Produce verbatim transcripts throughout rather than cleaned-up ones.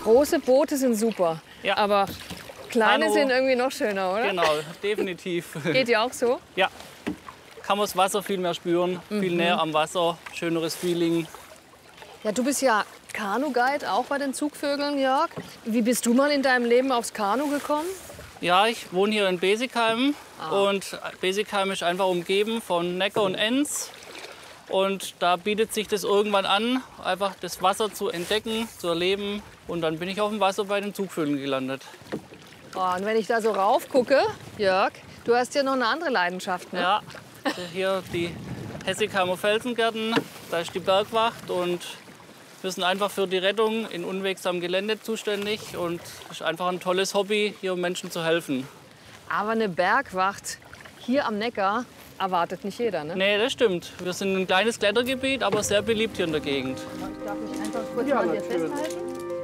Große Boote sind super, Ja. aber kleine Kanu. sind irgendwie noch schöner, oder? Genau, definitiv. Geht dir auch so? Ja, kann man das Wasser viel mehr spüren, viel Mhm. näher am Wasser, schöneres Feeling. Ja, du bist ja Kanu-Guide, auch bei den Zugvögeln, Jörg. Wie bist du mal in deinem Leben aufs Kanu gekommen? Ja, ich wohne hier in Besigheim Ah. und Besigheim ist einfach umgeben von Neckar und Enz. Und da bietet sich das irgendwann an, einfach das Wasser zu entdecken, zu erleben. Und dann bin ich auf dem Wasser bei den Zugvögeln gelandet. Oh, und wenn ich da so rauf gucke, Jörg, du hast ja noch eine andere Leidenschaft, ne? Ja, hier die Hessigheimer Felsengärten, da ist die Bergwacht und wir sind einfach für die Rettung in unwegsamem Gelände zuständig und es ist einfach ein tolles Hobby, hier Menschen zu helfen. Aber eine Bergwacht hier am Neckar erwartet nicht jeder, ne? Nee, das stimmt. Wir sind ein kleines Klettergebiet, aber sehr beliebt hier in der Gegend. Darf ich einfach kurz Ja, mal hier natürlich. festhalten?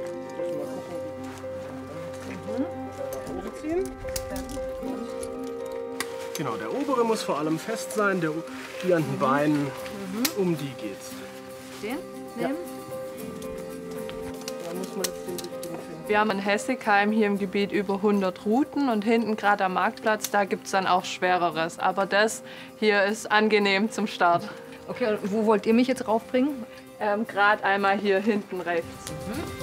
Ziehen. Genau, der obere muss vor allem fest sein, der, die an den Beinen, um die geht's. Den nehmen? Da muss man jetzt den richtigen finden. Wir haben in Hessigheim hier im Gebiet über hundert Routen und hinten gerade am Marktplatz, da gibt es dann auch Schwereres. Aber das hier ist angenehm zum Start. Okay, und wo wollt ihr mich jetzt raufbringen? Ähm, gerade einmal hier hinten rechts. Mhm.